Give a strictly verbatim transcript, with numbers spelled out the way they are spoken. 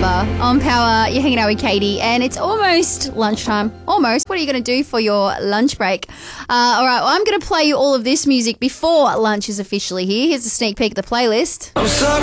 Number. On Power, you're hanging out with Katie, and it's almost lunchtime. Almost. What are you going to do for your lunch break? Uh, all right, well, I'm going to play you all of this music before lunch is officially here. Here's a sneak peek of the playlist. I'm stuck